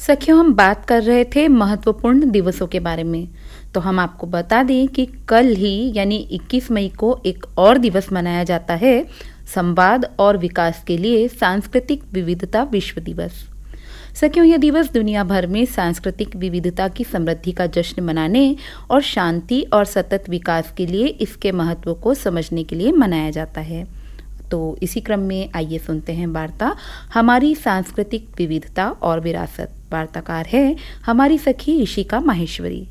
सखियों, हम बात कर रहे थे महत्वपूर्ण दिवसों के बारे में। तो हम आपको बता दें कि कल ही यानी 21 मई को एक और दिवस मनाया जाता है, संवाद और विकास के लिए सांस्कृतिक विविधता विश्व दिवस। सखियों, यह दिवस दुनिया भर में सांस्कृतिक विविधता की समृद्धि का जश्न मनाने और शांति और सतत विकास के लिए इसके महत्व को समझने के लिए मनाया जाता है। तो इसी क्रम में आइए सुनते हैं वार्ता हमारी सांस्कृतिक विविधता और विरासत। वार्ताकार है हमारी सखी इशिका माहेश्वरी।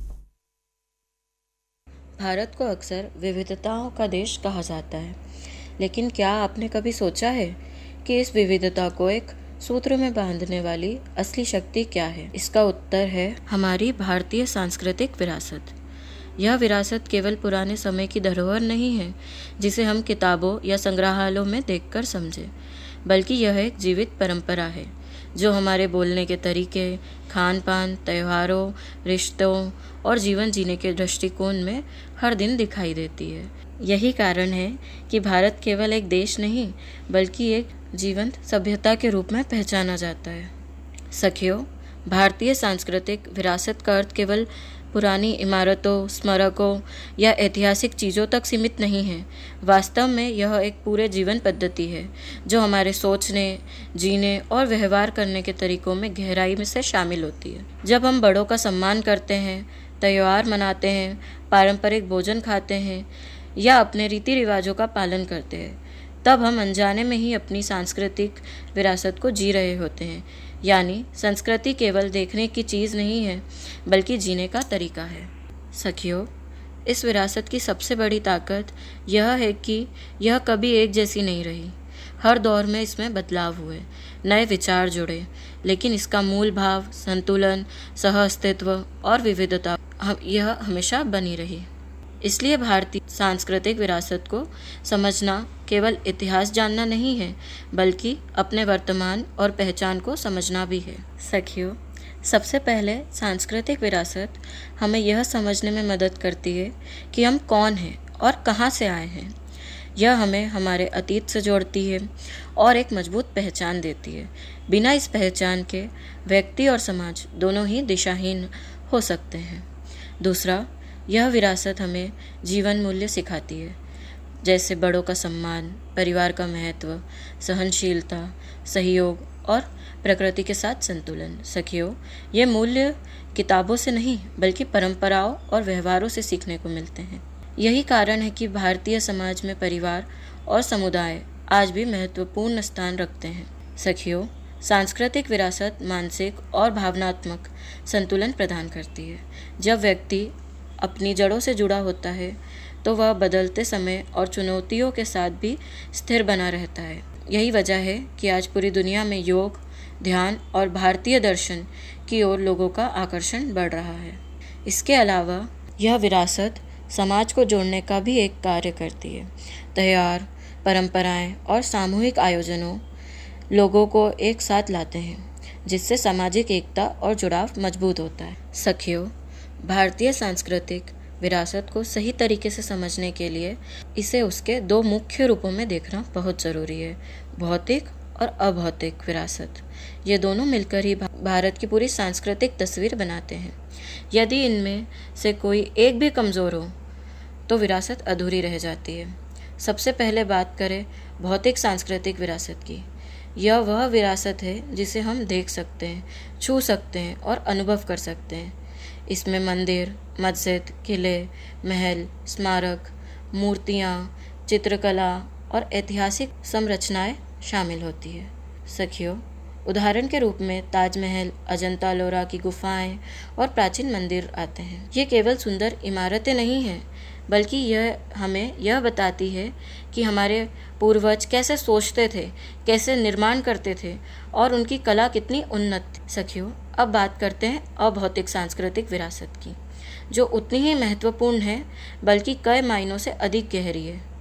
भारत को अक्सर विविधताओं का देश कहा जाता है, लेकिन क्या आपने कभी सोचा है कि इस विविधता को एक सूत्र में बांधने वाली असली शक्ति क्या है? इसका उत्तर है हमारी भारतीय सांस्कृतिक विरासत। यह विरासत केवल पुराने समय की धरोहर नहीं है जिसे हम किताबों या संग्रहालयों में देखकर समझे, बल्कि यह एक जीवित परंपरा है जो हमारे बोलने के तरीके, खान पान, त्योहारों, रिश्तों और जीवन जीने के दृष्टिकोण में हर दिन दिखाई देती है। यही कारण है कि भारत केवल एक देश नहीं बल्कि एक जीवंत सभ्यता के रूप में पहचाना जाता है। सखियों, भारतीय सांस्कृतिक विरासत का अर्थ केवल पुरानी इमारतों, स्मारकों या ऐतिहासिक चीज़ों तक सीमित नहीं है। वास्तव में यह एक पूरे जीवन पद्धति है जो हमारे सोचने, जीने और व्यवहार करने के तरीकों में गहराई में से शामिल होती है। जब हम बड़ों का सम्मान करते हैं, त्योहार मनाते हैं, पारंपरिक भोजन खाते हैं या अपने रीति रिवाजों का पालन करते हैं, तब हम अनजाने में ही अपनी सांस्कृतिक विरासत को जी रहे होते हैं। यानी संस्कृति केवल देखने की चीज़ नहीं है बल्कि जीने का तरीका है। सखियों, इस विरासत की सबसे बड़ी ताकत यह है कि यह कभी एक जैसी नहीं रही। हर दौर में इसमें बदलाव हुए, नए विचार जुड़े, लेकिन इसका मूल भाव, संतुलन, सह-अस्तित्व और विविधता यह हमेशा बनी रही। इसलिए भारतीय सांस्कृतिक विरासत को समझना केवल इतिहास जानना नहीं है बल्कि अपने वर्तमान और पहचान को समझना भी है। सखियों, सबसे पहले सांस्कृतिक विरासत हमें यह समझने में मदद करती है कि हम कौन हैं और कहां से आए हैं। यह हमें हमारे अतीत से जोड़ती है और एक मजबूत पहचान देती है। बिना इस पहचान के व्यक्ति और समाज दोनों ही दिशाहीन हो सकते हैं। दूसरा, यह विरासत हमें जीवन मूल्य सिखाती है, जैसे बड़ों का सम्मान, परिवार का महत्व, सहनशीलता, सहयोग और प्रकृति के साथ संतुलन। सखियों, ये मूल्य किताबों से नहीं बल्कि परंपराओं और व्यवहारों से सीखने को मिलते हैं। यही कारण है कि भारतीय समाज में परिवार और समुदाय आज भी महत्वपूर्ण स्थान रखते हैं। सखियों, सांस्कृतिक विरासत मानसिक और भावनात्मक संतुलन प्रदान करती है। जब व्यक्ति अपनी जड़ों से जुड़ा होता है तो वह बदलते समय और चुनौतियों के साथ भी स्थिर बना रहता है। यही वजह है कि आज पूरी दुनिया में योग, ध्यान और भारतीय दर्शन की ओर लोगों का आकर्षण बढ़ रहा है। इसके अलावा यह विरासत समाज को जोड़ने का भी एक कार्य करती है। त्योहार, परंपराएं और सामूहिक आयोजनों लोगों को एक साथ लाते हैं, जिससे सामाजिक एकता और जुड़ाव मजबूत होता है। सखियों, भारतीय सांस्कृतिक विरासत को सही तरीके से समझने के लिए इसे उसके दो मुख्य रूपों में देखना बहुत ज़रूरी है, भौतिक और अभौतिक विरासत। ये दोनों मिलकर ही भारत की पूरी सांस्कृतिक तस्वीर बनाते हैं। यदि इनमें से कोई एक भी कमज़ोर हो तो विरासत अधूरी रह जाती है। सबसे पहले बात करें भौतिक सांस्कृतिक विरासत की। यह वह विरासत है जिसे हम देख सकते हैं, छू सकते हैं और अनुभव कर सकते हैं। इसमें मंदिर, मस्जिद, किले, महल, स्मारक, मूर्तियाँ, चित्रकला और ऐतिहासिक संरचनाएं शामिल होती है। सखियों, उदाहरण के रूप में ताजमहल, अजंता एलोरा की गुफाएं और प्राचीन मंदिर आते हैं। ये केवल सुंदर इमारतें नहीं हैं बल्कि यह हमें यह बताती है कि हमारे पूर्वज कैसे सोचते थे, कैसे निर्माण करते थे और उनकी कला कितनी उन्नत थी। सखियों, अब बात करते हैं अभौतिक सांस्कृतिक विरासत की, जो उतनी ही महत्वपूर्ण है बल्कि कई मायनों से अधिक गहरी है।